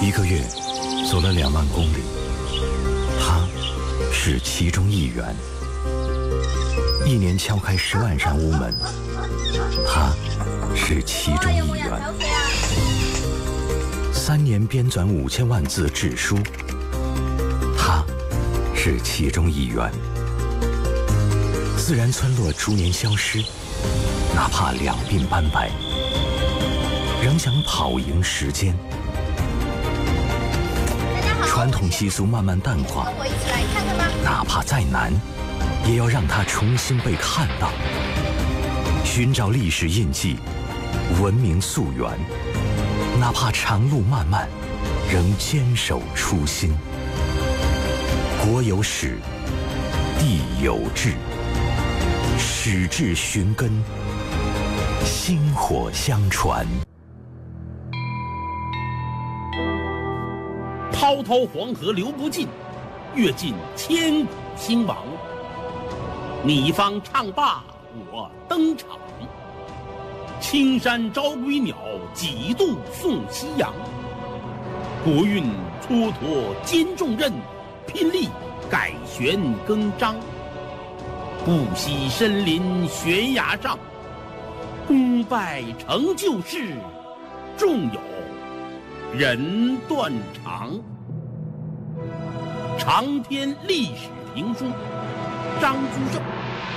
1个月走了2万公里，他是其中一员。1年敲开10万扇屋门，他是其中一员。3年编纂5000万字志书，他是其中一员。自然村落逐年消失，哪怕两鬓斑白，仍想跑赢时间。传统习俗慢慢淡化，哪怕再难，也要让它重新被看到。寻找历史印记，文明溯源，哪怕长路漫漫，仍坚守初心。国有史，地有志，史志寻根，薪火相传。 滔滔黄河流不尽，阅尽千古兴亡。你方唱罢我登场，青山招归鸟，几度送夕阳。国运蹉跎兼重任，拼力改弦更张。不惜身临悬崖上，功败成就事，终有人断肠。长篇历史评书，张居正。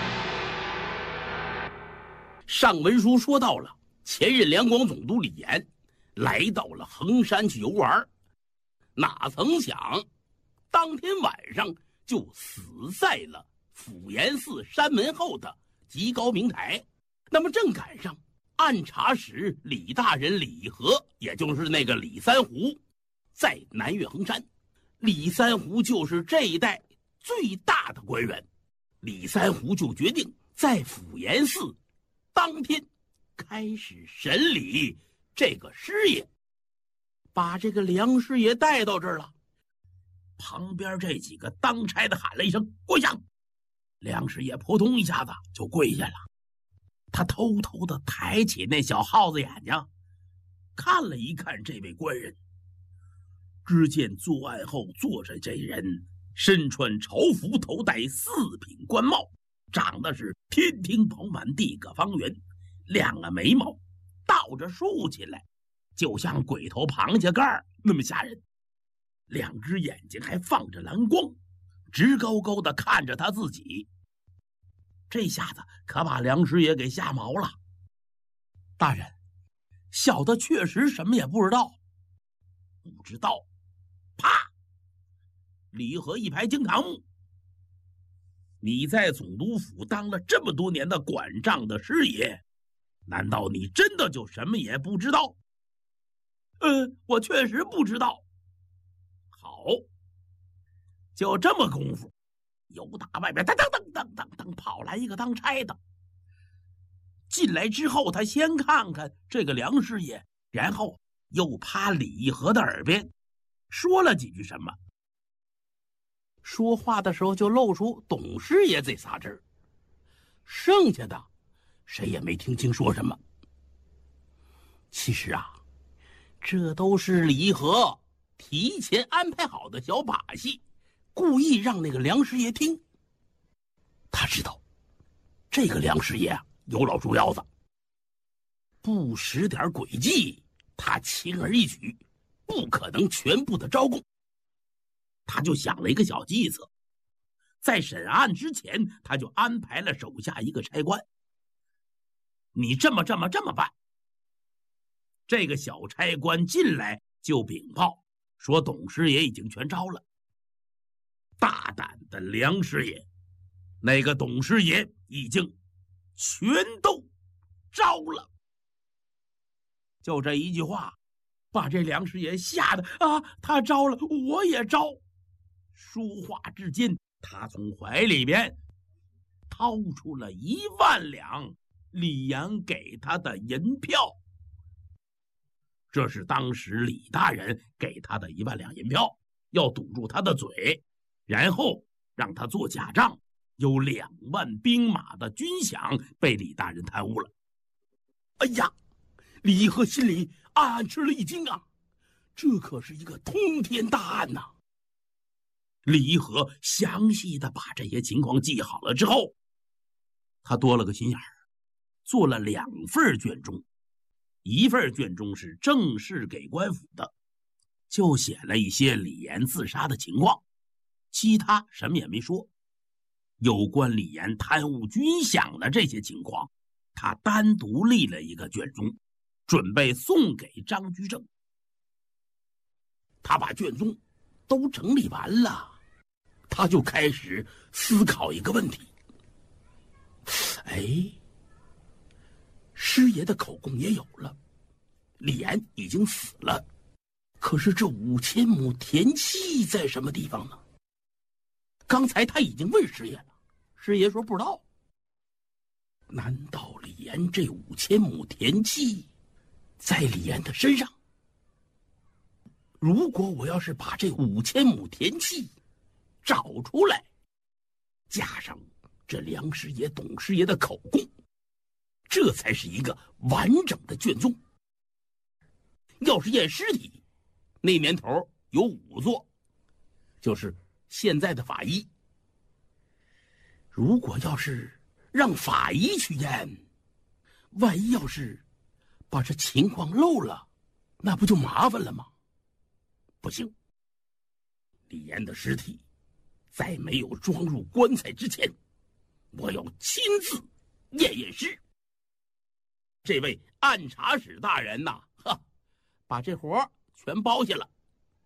上文书说到了前任两广总督李岩来到了衡山去游玩，哪曾想当天晚上就死在了抚延寺山门后的极高明台。那么正赶上按察使李大人李和，也就是那个李三湖，在南越衡山。李三湖就是这一带最大的官员，李三湖就决定在抚延寺当天开始审理这个师爷，把这个梁师爷带到这儿了。旁边这几个当差的喊了一声跪下，梁师爷扑通一下子就跪下了。他偷偷地抬起那小耗子眼睛，看了一看这位官人。只见作案后坐着这人身穿朝服，头戴4品官帽，长得是天庭饱满，地阁方圆，2个眉毛倒着竖起来，就像鬼头螃蟹盖那么吓人。2只眼睛还放着蓝光，直高高的看着他自己。这下子可把梁师爷给吓毛了。大人，小的确实什么也不知道。不知道。啪！李和一拍惊堂木。你在总督府当了这么多年的管账的师爷，难道你真的就什么也不知道？我确实不知道。好，就这么功夫，由打外边噔噔噔噔噔噔跑来一个当差的。进来之后，他先看看这个梁师爷，然后又趴李和的耳边说了几句什么。说话的时候就露出董师爷这仨字儿，剩下的谁也没听清说什么。其实啊，这都是李和提前安排好的小把戏，故意让那个梁师爷听。他知道这个梁师爷啊有老猪腰子，不使点诡计，他轻而易举不可能全部的招供。他就想了一个小计策，在审案之前，他就安排了手下一个差官。你这么办。这个小差官进来就禀报说董师爷已经全招了。大胆的梁师爷，那个董师爷已经全都招了。就这一句话，把这梁师爷吓得他招了，我也招。说话之间，他从怀里边掏出了1万两李阳给他的银票。这是当时李大人给他的1万两银票，要堵住他的嘴，然后让他做假账，有2万兵马的军饷被李大人贪污了。哎呀，李和心里暗暗吃了一惊啊！ 这可是一个通天大案呐！李义和详细的把这些情况记好了之后，他多了个心眼儿，做了2份卷宗，一份卷宗是正式给官府的，就写了一些李岩自杀的情况，其他什么也没说。有关李岩贪污军饷的这些情况，他单独立了一个卷宗，准备送给张居正。他把卷宗都整理完了，他就开始思考一个问题。师爷的口供也有了，李岩已经死了，可是这5000亩田契在什么地方呢？刚才他已经问师爷了，师爷说不知道。难道李岩这5000亩田契在李岩的身上？如果我要是把这5000亩田契找出来，加上这梁师爷、董师爷的口供，这才是一个完整的卷宗。要是验尸体，那年头有仵作，就是现在的法医。如果要是让法医去验，万一要是把这情况漏了，那不就麻烦了吗？不行，李岩的尸体在没有装入棺材之前，我要亲自验尸。这位按察使大人呐，把这活全包下了。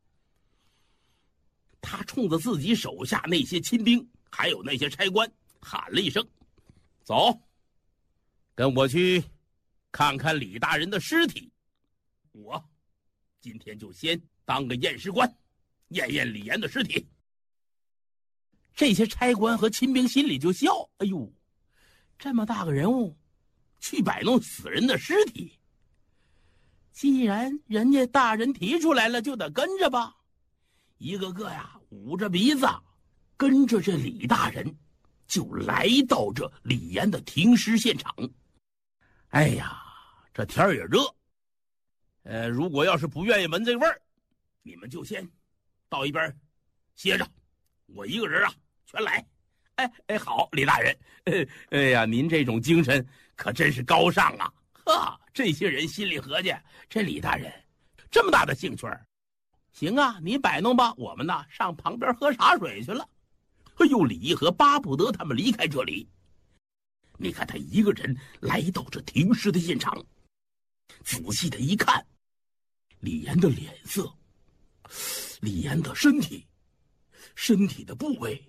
他冲着自己手下那些亲兵还有那些差官喊了一声：“走，跟我去看看李大人的尸体。我今天就先当个验尸官，验验李岩的尸体。”这些差官和亲兵心里就笑：“哎呦，这么大个人物，去摆弄死人的尸体。既然人家大人提出来了，就得跟着吧。”一个个呀，捂着鼻子跟着这李大人，就来到这李岩的停尸现场。哎呀，这天儿也热，如果要是不愿意闻这味儿，你们就先到一边歇着，我一个人啊全来。好，李大人，哎呀，您这种精神可真是高尚啊！这些人心里合计，这李大人这么大的兴趣儿，行啊，你摆弄吧，我们呢上旁边喝茶水去了。哎呦，李义和巴不得他们离开这里。你看他一个人来到这停尸的现场，仔细的一看，李岩的脸色，李岩的身体的部位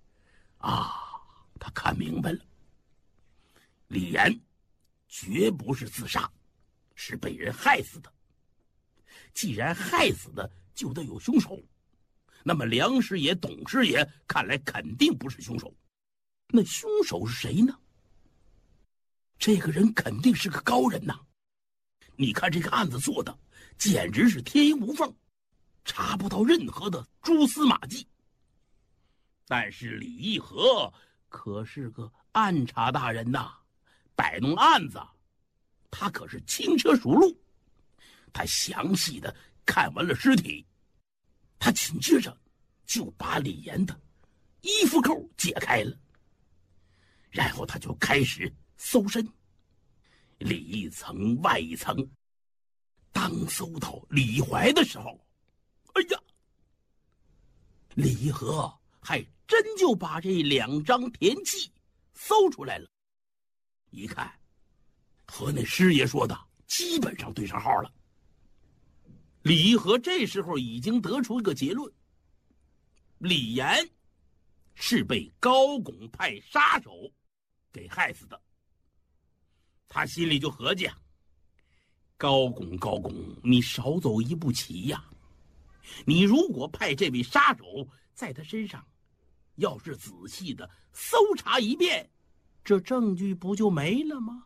他看明白了。李岩绝不是自杀，是被人害死的。既然害死的，就得有凶手。那么梁师爷、董师爷看来肯定不是凶手。那凶手是谁呢？这个人肯定是个高人呐！你看这个案子做的简直是天衣无缝，查不到任何的蛛丝马迹。但是李义和可是个按察大人呐，摆弄案子他可是轻车熟路。他详细的看完了尸体，他紧接着就把李岩的衣服扣解开了，然后他就开始搜身，里一层外一层。当搜到李怀的时候，哎呀，李义和还真就把这2张田契搜出来了。一看，和那师爷说的基本上对上号了。李义和这时候已经得出一个结论：李岩是被高拱派杀手给害死的。他心里就合计高拱，你少走一步棋呀！你如果派这位杀手在他身上要是仔细的搜查一遍，这证据不就没了吗？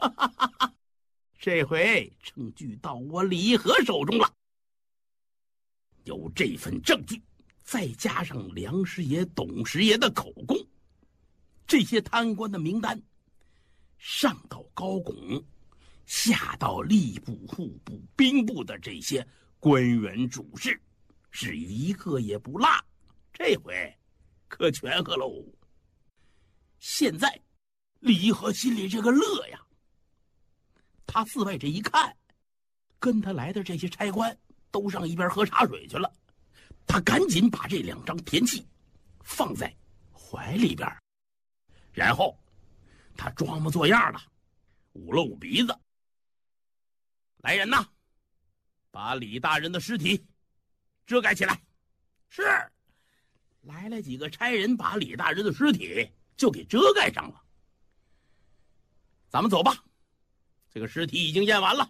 这回证据到我李义和手中了。有这份证据，再加上梁师爷、董师爷的口供，这些贪官的名单上到高拱，下到吏部、户部、兵部的这些官员主事是一个也不落，这回可全和喽。现在李义和心里这个乐呀，他四外这一看，跟他来的这些差官都上一边喝茶水去了，他赶紧把这2张田契放在怀里边，然后他装模作样的捂了捂鼻子。来人呐，把李大人的尸体遮盖起来。是，来了几个差人，把李大人的尸体就给遮盖上了。咱们走吧，这个尸体已经验完了。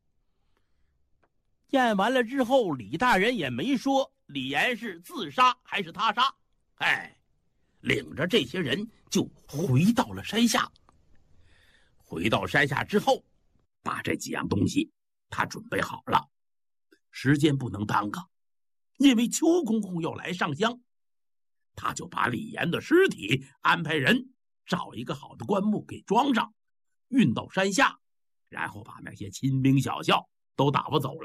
验完了之后，李大人也没说李岩是自杀还是他杀，领着这些人就回到了山下。回到山下之后，把这几样东西他准备好了，时间不能耽搁，因为邱公公要来上香，他就把李岩的尸体安排人找一个好的棺木给装上，运到山下，然后把那些亲兵小校都打发走了。